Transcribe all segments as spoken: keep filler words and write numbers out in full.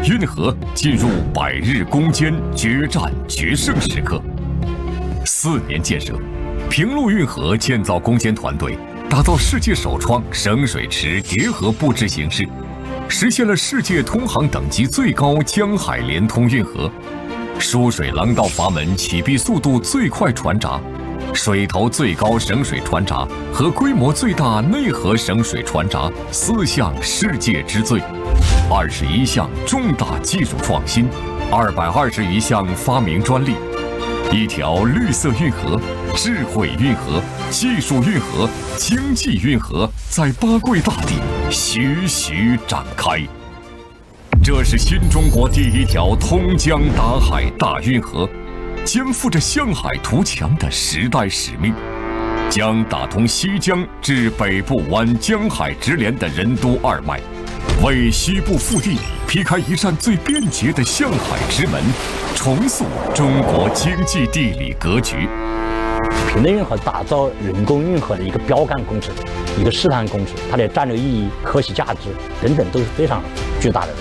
运河进入百日攻坚决战决胜时刻。四年建设，平陆运河建造攻坚团队打造世界首创省水池叠合布置形式，实现了世界通航等级最高江海联通运河，输水廊道阀门启闭速度最快船闸，水头最高省水船闸和规模最大内河省水船闸四项世界之最，二十一项重大技术创新，二百二十余项发明专利，一条绿色运河、智慧运河、技术运河、经济运河在八桂大地徐徐展开。这是新中国第一条通江达海大运河，肩负着向海图强的时代使命，将打通西江至北部湾江海直连的任督二脉，为西部腹地劈开一扇最便捷的向海之门，重塑中国经济地理格局。 平陆运河打造人工运河的一个标杆工程，一个试探工程，它的战略意义、科学价值等等都是非常巨大的。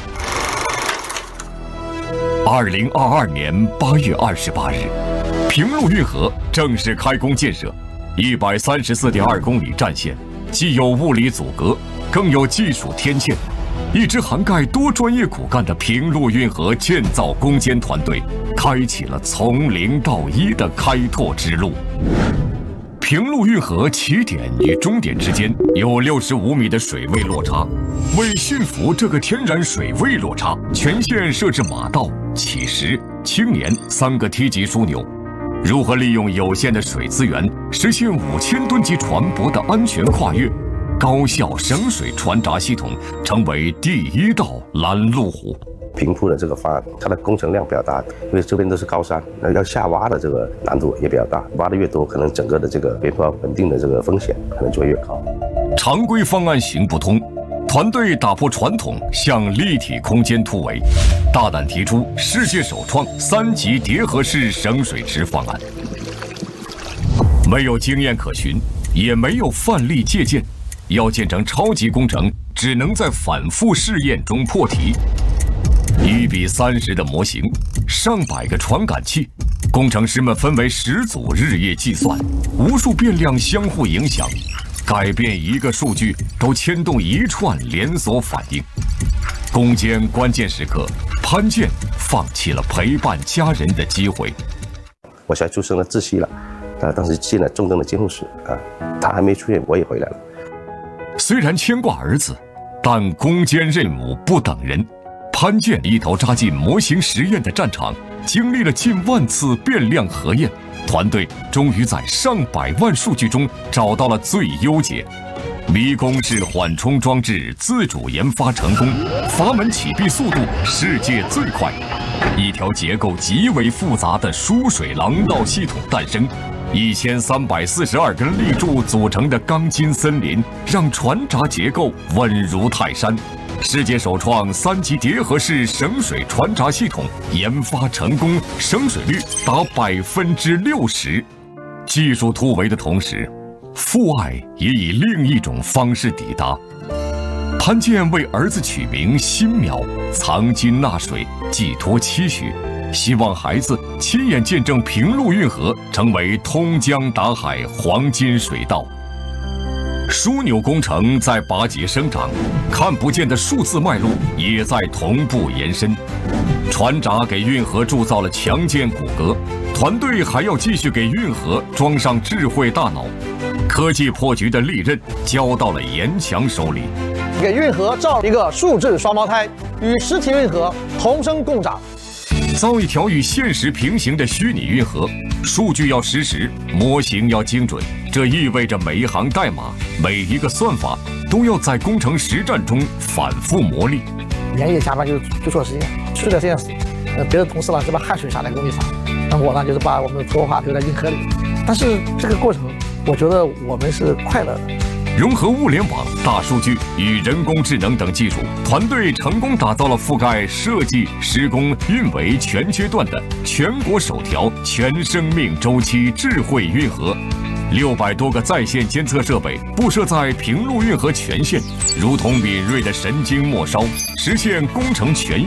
二零二二年八月二十八日，平陆运河正式开工建设，一百三十四点二公里战线，既有物理阻隔，更有技术天堑。一支涵盖多专业骨干的平陆运河建造攻坚团队，开启了从零到一的开拓之路。平陆运河起点与终点之间有六十五米的水位落差，为驯服这个天然水位落差，全线设置马道、起石、青年三个梯级枢纽。如何利用有限的水资源，实现五千吨级船舶的安全跨越？高效省水船闸系统成为第一道拦路虎。 平铺的这个方案，它的工程量比较大，因为这边都是高山，那要下挖的这个难度也比较大，挖的越多，可能整个的这个边坡稳定的这个风险可能就会越高。 常规方案行不通，团队打破传统，向立体空间突围，大胆提出世界首创三级叠合式省水池方案。没有经验可循，也没有范例借鉴。要建成超级工程，只能在反复试验中破题。一比三十的模型，上百个传感器，工程师们分为十组，日夜计算，无数变量相互影响，改变一个数据都牵动一串连锁反应。攻坚关键时刻，潘建放弃了陪伴家人的机会。 我小孩出生了，窒息了，啊，当时进了重症的监护室啊，他还没出院，我也回来了。 虽然牵挂儿子，但攻坚任务不等人。潘建一头扎进模型实验的战场，经历了近万次变量核验，团队终于在上百万数据中找到了最优解。迷宫式缓冲装置自主研发成功，阀门启闭速度世界最快，一条结构极为复杂的输水廊道系统诞生。一千三百四十二根立柱组成的钢筋森林，让船闸结构稳如泰山。世界首创三级叠合式省水船闸系统研发成功，省水率达百分之六十。技术突围的同时，父爱也以另一种方式抵达。潘建为儿子取名新苗，藏金纳水，寄托期许。希望孩子亲眼见证平陆运河成为通江达海黄金水道。枢纽工程在拔节生长，看不见的数字脉络也在同步延伸。船闸给运河铸造了强健骨骼，团队还要继续给运河装上智慧大脑。科技破局的利刃交到了严强手里， 给运河造一个数字双胞胎，与实体运河同生共长。 造一条与现实平行的虚拟运河，数据要实时，模型要精准，这意味着每一行代码、每一个算法都要在工程实战中反复磨砺。 连夜加班就就做实验，去了实验室，呃，别的同事呢是把汗水洒在工地上，那我呢就是把我们的脱化丢在运河里。但是这个过程，我觉得我们是快乐的。 融合物联网、大数据与人工智能等技术，团队成功打造了覆盖设计、施工、运维全阶段的全国首条全生命周期智慧运河。六百多个在线监测设备布设在平陆运河全线，如同敏锐的神经末梢，实现工程全